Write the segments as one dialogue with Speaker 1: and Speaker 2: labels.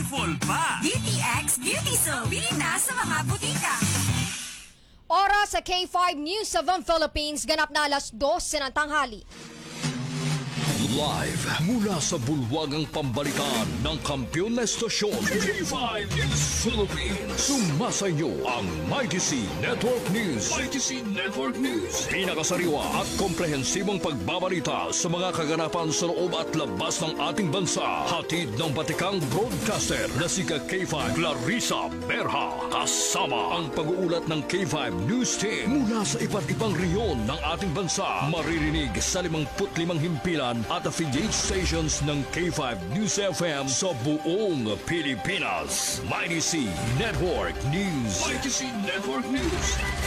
Speaker 1: Beautiful pa!
Speaker 2: BTX Beauty Soap. Bili na sa mga butika.
Speaker 3: Oras sa K5 News of the Philippines, ganap na alas 12 ng tanghali.
Speaker 4: Live mula sa bulwagang pambalitaan ng kampiyon na estasyon K5 News Philippines. Sumasayo ang Mighty C Network News. Mighty C Network News. Pinakasariwa at komprehensibong pagbabalita sa mga kaganapan sa loob at labas ng ating bansa. Hatid ng batikang broadcaster na si K5 Clarissa Berha. Kasama ang pag-uulat ng K5 News Team mula sa iba't ibang reyon ng ating bansa. Maririnig sa 55 himpilan at affiliate stations ng K5 News FM sa buong Pilipinas. Mighty C Network News. Mighty C Network News.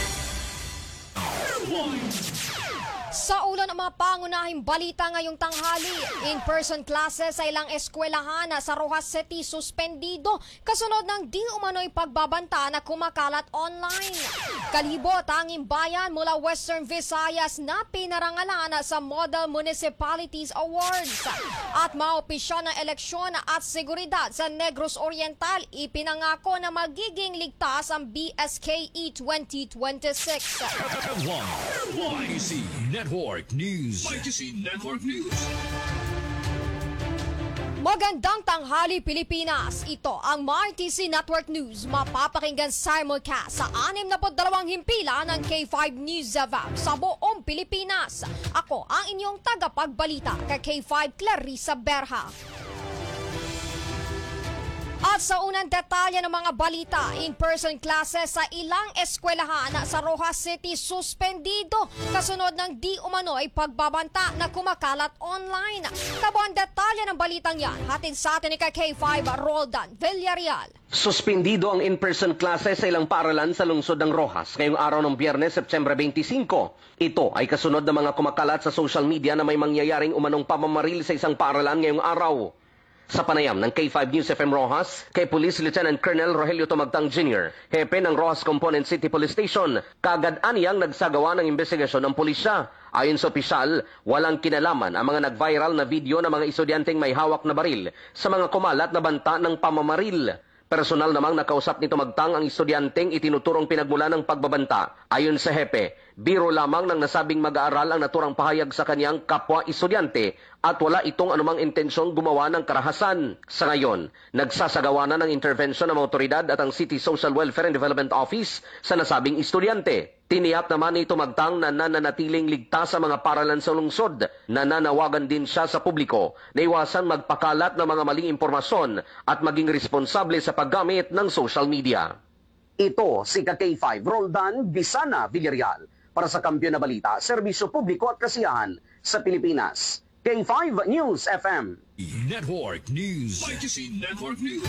Speaker 3: Sa ulan ng mga pangunahing balita ngayong tanghali, in-person classes sa ilang eskwelahan sa Rojas City suspendido kasunod ng di umano'y pagbabanta na kumakalat online. Kalibo tanging bayan mula Western Visayas na pinarangalan sa Model Municipalities Awards. At maopisyal na eleksyon at seguridad sa Negros Oriental, ipinangako na magiging ligtas ang BSKE 2026.
Speaker 4: Mighty C Network News. Mighty C Network News.
Speaker 3: Magandang tanghali Pilipinas. Ito ang Mighty C Network News. Mapapakinggan simulcast sa 62 himpilan ng K5 News FM sa buong Pilipinas. Ako ang inyong tagapagbalita kay K5 Clarissa Berha. At sa unang detalye ng mga balita, in-person classes sa ilang eskwelahan sa Rojas City suspendido kasunod ng di umano'y pagbabanta na kumakalat online. Kabuang detalye ng balitang yan, hatid sa atin ni K5 Roldan Villarreal.
Speaker 5: Suspendido ang in-person classes sa ilang paaralan sa lungsod ng Rojas ngayong araw ng Biyernes, September 25. Ito ay kasunod ng mga kumakalat sa social media na may mangyayaring umanong pamamaril sa isang paaralan ngayong araw. Sa panayam ng K5 News FM Rojas, kay Police Lieutenant Colonel Rogelio Tomagtang Jr., hepe ng Rojas Component City Police Station, kagad-aniyang nagsagawa ng investigasyon ng pulisya. Ayon sa opisyal, walang kinalaman ang mga nag-viral na video ng mga estudyanteng may hawak na baril sa mga kumalat na banta ng pamamaril. Personal namang nakausap ni Tomagtang ang estudyanteng itinuturong pinagmula ng pagbabanta. Ayon sa hepe, biro lamang ng nasabing mag-aaral ang naturang pahayag sa kanyang kapwa estudyante at wala itong anumang intensyong gumawa ng karahasan. Sa ngayon, nagsasagawa na ng intervention ng mga otoridad at ang City Social Welfare and Development Office sa nasabing estudyante. Tiniyak naman ni Tomagtang na nananatiling ligtas sa mga paralan sa lungsod. Nananawagan din siya sa publiko na iwasan magpakalat ng mga maling impormasyon at maging responsable sa paggamit ng social media. Ito si K5 Roldan Bisana Villarreal para sa Kampiyon na Balita, Serbisyo Publiko at Kasiyahan sa Pilipinas. K5 News FM.
Speaker 4: Network News. Mighty C Network News.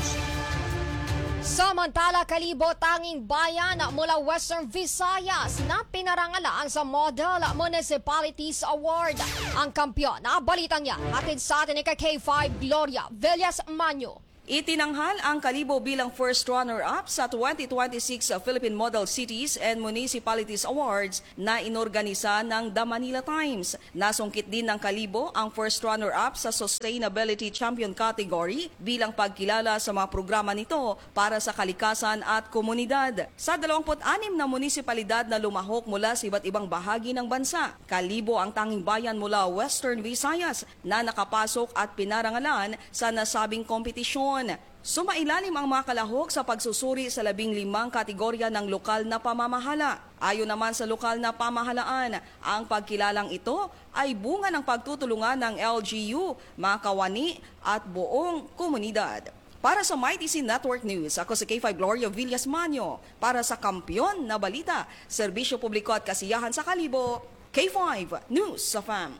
Speaker 3: Samantala, kalibo tanging bayan mula Western Visayas na pinarangalan sa Model Municipalities Award. Ang kampiyon na balitang yan, hatid sa atin ni K5 Gloria Villas Manyo.
Speaker 6: Itinanghal ang Kalibo bilang first runner-up sa 2026 Philippine Model Cities and Municipalities Awards na inorganisa ng The Manila Times. Nasungkit din ng Kalibo ang first runner-up sa Sustainability Champion category bilang pagkilala sa mga programa nito para sa kalikasan at komunidad. Sa 26 na munisipalidad na lumahok mula sa iba't ibang bahagi ng bansa, Kalibo ang tanging bayan mula Western Visayas na nakapasok at pinarangalan sa nasabing kompetisyon. Sumailalim ang mga kalahok sa pagsusuri sa 15 kategorya ng lokal na pamamahala. Ayon naman sa lokal na pamahalaan, ang pagkilalang ito ay bunga ng pagtutulungan ng LGU, mga kawani at buong komunidad. Para sa Mighty C Network News, ako si K5 Gloria Villas Manyo. Para sa Kampiyon na Balita, Serbisyo Publiko at Kasiyahan sa Kalibo, K5 News FM.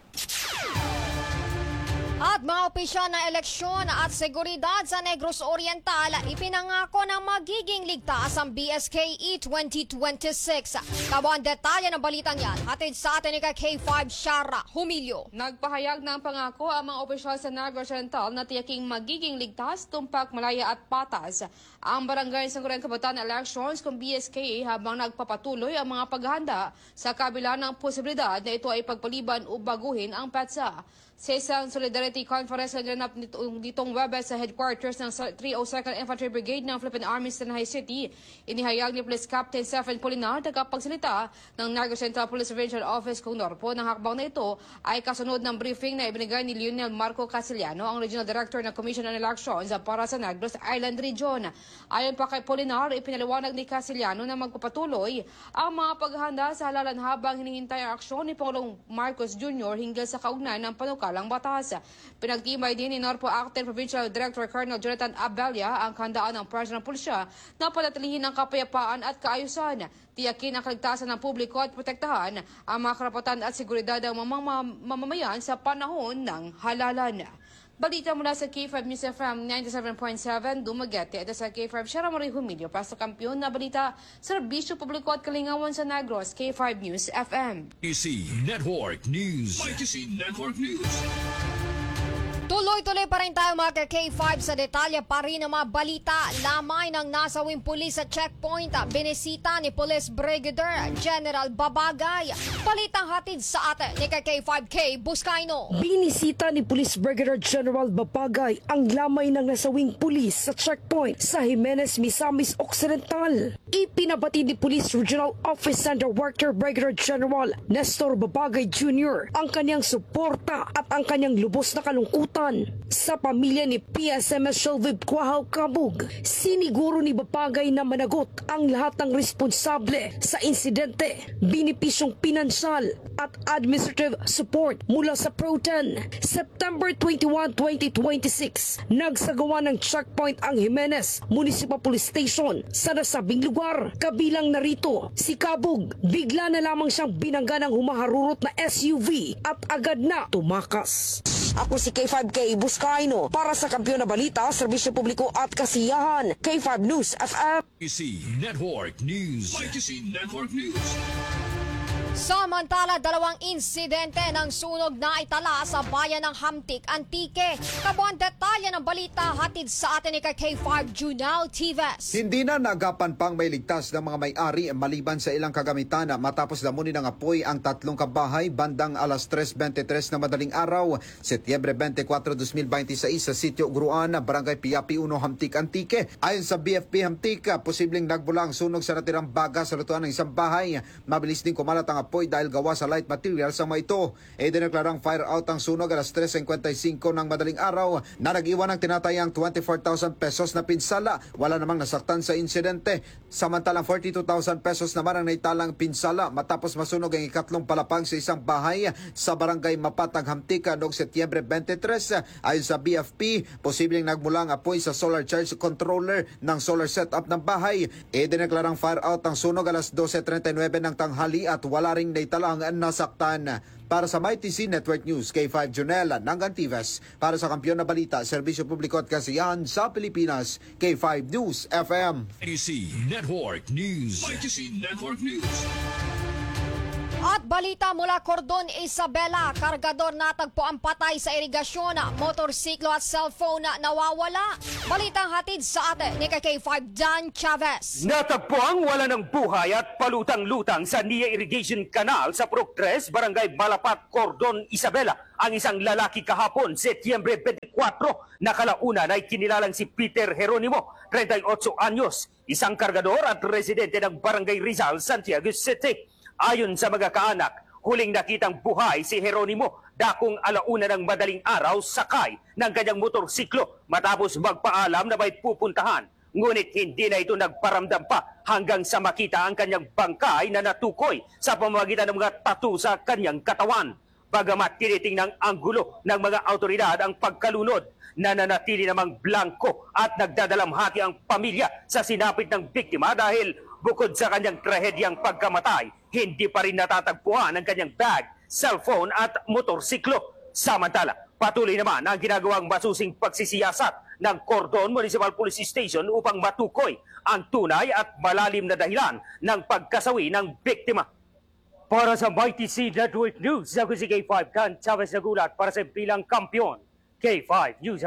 Speaker 3: At mga opisyal na eleksyon at seguridad sa Negros Oriental, ipinangako na magiging ligtas ang BSKE 2026. Kabuang detalye ng balitang yan, hatid sa atin ni K5 Shara Humilio.
Speaker 7: Nagpahayag ng pangako ang mga opisyal sa Negros Oriental na tiyaking magiging ligtas, tumpak, malaya at patas ang barangay Sangguniang Kabataan Elections kung BSKE habang nagpapatuloy ang mga paghahanda sa kabila ng posibilidad na ito ay pagpaliban o baguhin ang petsa. Sa isang Solidarity Conference na ginanap nitong Webes sa headquarters ng 302nd Infantry Brigade ng Philippine Army sa Tanay City, inihayag ni Police Captain Stephen Polinar, tagapagsalita ng Negros Central Police Regional Office kung Norpo ng hakbang na ito ay kasunod ng briefing na ibinigay ni Lionel Marco Casiliano, ang Regional Director ng Commission on Elections para sa Negros Island Region. Ayon pa kay Polinar, ipinaliwanag ni Casiliano na magpapatuloy ang mga paghahanda sa halalan habang hinihintay ang aksyon ni Pangulong Marcos Jr. hinggil sa kaugnay ng panukalang batas. Pinagtimay din ni Norpo Acting Provincial Director Colonel Jonathan Abella ang handaan ng President ng Pulisya na panatilihin ang kapayapaan at kaayusan. Tiyakin ang kaligtasan ng publiko at protektahan ang mga karapatan at seguridad ng mamamayan sa panahon ng halalan. Balita mula sa K5 News FM 97.7 Dumaguete. Ito sa K5 Sierra Marie Humilio para sa kampiyon na balita, serbisyo publiko at kalingawan sa Negros. K5 News FM.
Speaker 4: ITC Network News. ITC Network News.
Speaker 3: Tuloy-tuloy pa rin tayo mga K5 sa detalye pa rin ng mga balita. Lamay ng nasawing pulis sa checkpoint, binisita ni Police Brigadier General Babagay. Balitang hatid sa atin ni K5K Buscaino.
Speaker 1: Binisita ni Police Brigadier General Babagay ang lamay ng nasawing pulis sa checkpoint sa Jimenez, Misamis Occidental. Ipinabati ni Police Regional Office Center Worker Brigadier General Nestor Babagay Jr. ang kanyang suporta at ang kanyang lubos na kalungkutan sa pamilya ni PSMS Shelvib Quahaw Kabug. Siniguro ni Babagay na managot ang lahat ng responsable sa insidente, binipisyong pinansyal at administrative support mula sa PRO-10. September 21, 2026, nagsagawa ng checkpoint ang Jimenez Municipal Police Station sa nasabing lugar. Kabilang narito si Kabug. Bigla na lamang siyang binangga ng humaharurot na SUV at agad na tumakas. Ako si K5K Buscaino para sa Kampiyon na Balita, Serbisyo Publiko at Kasiyahan. K5 News FM.
Speaker 4: ITC Network News. ITC Network News.
Speaker 3: Samantala, dalawang insidente ng sunog na itala sa bayan ng Hamtik, Antique. Kabuang detalye ng balita hatid sa atin ni K5 Junal Tives.
Speaker 8: Hindi na nagapan pang may ligtas ng mga may-ari maliban sa ilang kagamitan matapos damunin ng apoy ang tatlong kabahay bandang alas 3:23 na madaling araw, Setyembre 24, 2026 sa Sitio Gruan, Barangay Piapi 1, Hamtik, Antique. Ayon sa BFP Hamtik, posibleng nagbula ang sunog sa natirang baga sa lutuan ng isang bahay. Mabilis din kumalat ang apoy dahil gawa sa light materials sa mga ito. Dineklarang fire out ang sunog alas 3:55 ng madaling araw na nag-iwan ng tinatayang 24,000 pesos na pinsala. Wala namang nasaktan sa insidente. Samantalang 42,000 pesos naman ang naitalang pinsala matapos masunog ang ikatlong palapag sa isang bahay sa Barangay Mapatang, Hamtik noong Setyembre 23. Ayon sa BFP, posibleng nagmula ang apoy sa solar charge controller ng solar setup ng bahay. Dineklarang fire out ang sunog alas 12:39 ng tanghali at wala ring naitalang nasaktan. Para sa MyTC Network News, K5 Jonel Nangantives. Para sa Kampiyon na Balita, Serbisyo Publiko at Kasiyahan sa Pilipinas, K5 News FM.
Speaker 4: ITC Network News. ITC Network News.
Speaker 3: At balita mula Cordon Isabela, kargador natagpo ang patay sa irigasyon, motorsiklo at cellphone na nawawala. Balitang hatid sa atin ni K5 Dan Chavez.
Speaker 9: Natagpo ang wala ng buhay at palutang-lutang sa Nia Irrigation Canal sa Purok 3, Barangay Malapat, Cordon Isabela. Ang isang lalaki kahapon, Setyembre 24, nakalauna ay kinilalang si Peter Jeronimo, 38 anyos, isang kargador at residente ng Barangay Rizal, Santiago City. Ayon sa mga kaanak, huling nakitang buhay si Jeronimo dakong alauna ng madaling araw sakay ng kanyang motorsiklo matapos magpaalam na may pupuntahan. Ngunit hindi na ito nagparamdam pa hanggang sa makita ang kanyang bangkay na natukoy sa pamamagitan ng mga tattoo sa kanyang katawan. Bagamat tinitingnang anggulo ng mga autoridad ang pagkalunod, nananatili namang blanco at nagdadalamhati ang pamilya sa sinapit ng biktima dahil bukod sa kanyang trahedyang pagkamatay, hindi pa rin natatagpuan ang kanyang bag, cellphone at motorsiklo. Samantala, patuloy naman ang ginagawang masusing pagsisiyasat ng Cordon Municipal Police Station upang matukoy ang tunay at malalim na dahilan ng pagkasawi ng biktima. Para sa MyTC Network News, ako si K5 Dan Chavez nagulat para sa bilang kampiyon. K5 News FM.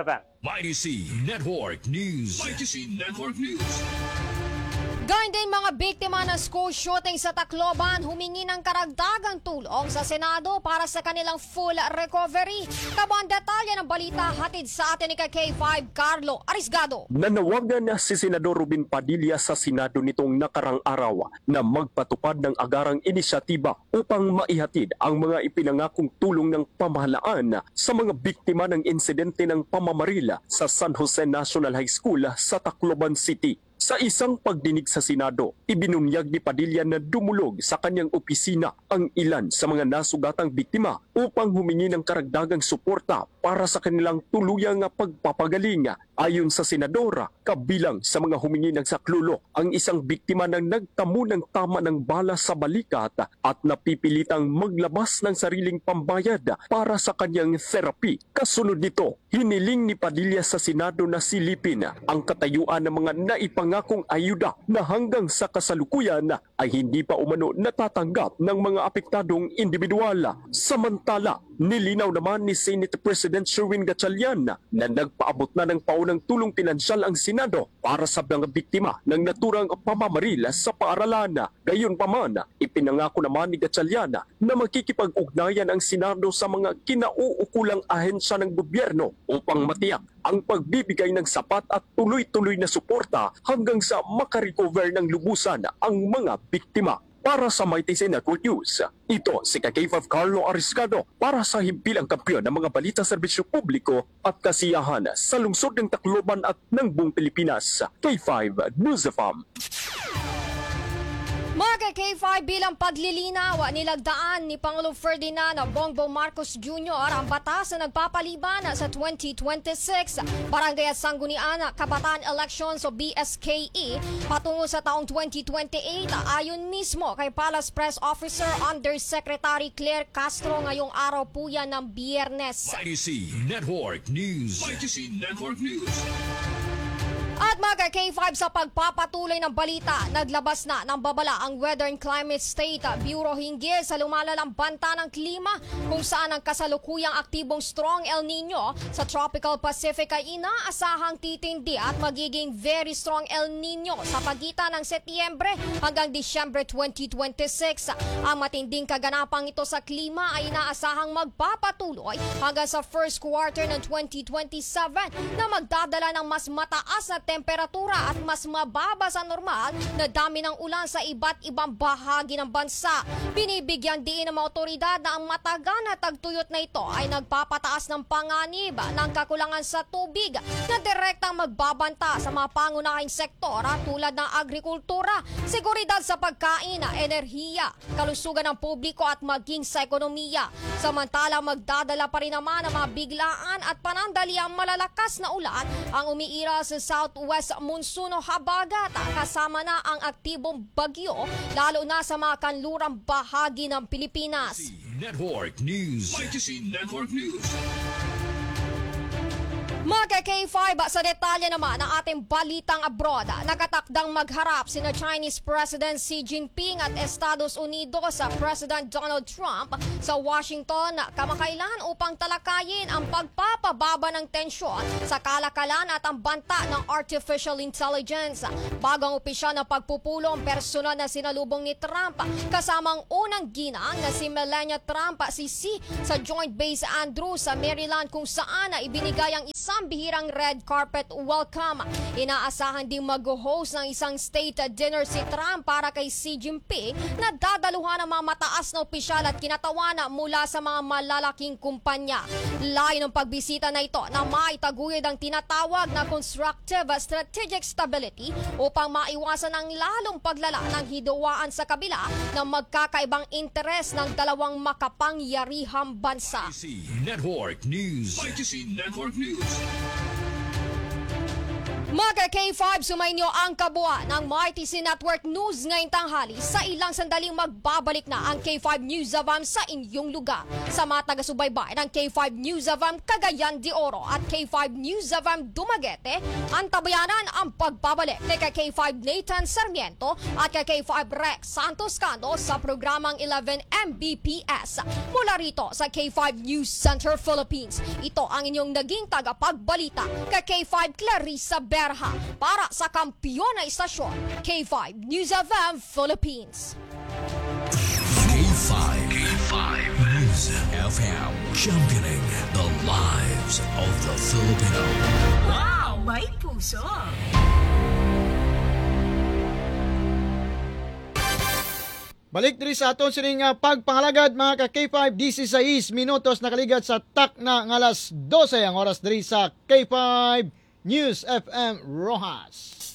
Speaker 4: ITC Network News. ITC Network News.
Speaker 3: Gayun din mga biktima ng school shooting sa Tacloban humingi ng karagdagang tulong sa Senado para sa kanilang full recovery. Kabuang detalye ng balita hatid sa atin ni K5 Carlo Arisgado.
Speaker 10: Nanawagan na si Senador Rubin Padilla sa Senado nitong nakarang araw na magpatupad ng agarang inisyatiba upang maihatid ang mga ipinangakong tulong ng pamahalaan sa mga biktima ng insidente ng pamamaril sa San Jose National High School sa Tacloban City. Sa isang pagdinig sa Senado, ibinunyag ni Padilla na dumulog sa kanyang opisina ang ilan sa mga nasugatang biktima upang humingi ng karagdagang suporta para sa kanilang tuluyang pagpapagaling. Ayon sa Senadora, kabilang sa mga humingi ng saklolo ang isang biktima ng nagtamo ng tama ng bala sa balikat at napipilitang maglabas ng sariling pambayad para sa kanyang therapy. Kasunod nito, hiniling ni Padilla sa Senado na silipin ang katayuan ng mga naipangakong ayuda na hanggang sa kasalukuyan ay hindi pa umano natatanggap ng mga apektadong individual. Samantala, nilinaw naman ni Senate President Sherwin Gatchalian na nagpaabot na ng paunang tulong pinansyal ang Senado para sa mga biktima ng naturang pamamaril sa paaralan. Gayunpaman, ipinangako naman ni Gatchalian na makikipag-ugnayan ang Senado sa mga kinauukulang ahensya ng gobyerno upang matiyak ang pagbibigay ng sapat at tuloy-tuloy na suporta hanggang sa makarecover ng lubusan ang mga biktima. Para sa ITC Network News, ito si K5 Carlo Arisgado para sa himpilang kampiyon ng mga balita serbisyo publiko at kasiyahan sa lungsod ng Tacloban at ng buong Pilipinas. K5 News FM.
Speaker 3: Mga K5 bilang paglilinaw, nilagdaan ni Pangulong Ferdinand Bongbong Marcos Jr. ang batas na nagpapaliban sa 2026 Barangay at Sanggunian Kabataan Elections o BSKE patungo sa taong 2028 ayon mismo kay Palace Press Officer Undersecretary Claire Castro ngayong araw po yan ng Biyernes.
Speaker 4: ITC Network News. ITC Network News.
Speaker 3: At mga K5 sa pagpapatuloy ng balita, naglabas na ng babala ang Weather and Climate State Bureau hinggil sa lumalalang banta ng klima kung saan ang kasalukuyang aktibong strong El Nino sa Tropical Pacific ay inaasahang titindi at magiging very strong El Nino sa pagitan ng Setyembre hanggang Disyembre 2026. Ang matinding kaganapang ito sa klima ay inaasahang magpapatuloy hanggang sa first quarter ng 2027 na magdadala ng mas mataas na temperatura at mas mababa sa normal na dami ng ulan sa iba't ibang bahagi ng bansa. Binibigyan din ng mga otoridad na ang matagal na tagtuyot na ito ay nagpapataas ng panganib ng kakulangan sa tubig na direktang magbabanta sa mga pangunahing sektor tulad ng agrikultura, seguridad sa pagkain, enerhiya, kalusugan ng publiko at maging sa ekonomiya. Samantala magdadala pa rin naman ng mga biglaan at panandaliang malalakas na ulan ang umiira sa Southwest Monsoon o Habagat kasama na ang aktibong bagyo lalo na sa mga kanlurang bahagi ng Pilipinas.
Speaker 4: Network News. ITC Network News.
Speaker 3: Mga K5 sa detalye naman ng ating balitang abroad, nakatakdang magharap sina Chinese President Xi Jinping at Estados Unidos sa President Donald Trump sa Washington kamakailan upang talakayin ang pagpapababa ng tensyon sa kalakalan at ang banta ng artificial intelligence. Bagong opisyal na pagpupulong personal na sinalubong ni Trump kasamang unang ginang na si Melania Trump si Xi sa Joint Base Andrews sa Maryland kung saan ibinigay ang isang bihirang red carpet welcome. Inaasahan ding mag-host ng isang state dinner si Trump para kay Xi Jinping na dadaluhan ng mga mataas na opisyal at kinatawanan mula sa mga malalaking kumpanya. Layo ng pagbisita na ito na maitaguyod ang tinatawag na constructive strategic stability upang maiwasan ang lalong paglala ng hidawaan sa kabila ng magkakaibang interes ng dalawang makapangyarihang bansa.
Speaker 4: ITC Network News. ITC Network News.
Speaker 3: Mga K5, sumainyo ang kabuuan ng MyTC Network News ngayong tanghali. Sa ilang sandaling magbabalik na ang K5 News Avam sa inyong lugar. Sa mga taga-subaybay ng K5 News Avam Cagayan de Oro at K5 News Avam Dumaguete, ang tabayanan ang pagbabalik ni K5 Nathan Sarmiento at K5 Rex Santos Cando sa programang 11 Mbps. Mula rito sa K5 News Center Philippines, ito ang inyong naging tagapagbalita K5 Clarissa Berha para sa kampiyon na istasyon K5 News FM Philippines.
Speaker 4: K5 News FM, championing the lives of the Filipino.
Speaker 2: Wow, may puso!
Speaker 11: Balik diri sa aton sining pagpangalagad mga ka-K5 16 minutos nakaligat sa tak na ng alas 12 ang oras diri sa K5 News FM Rojas.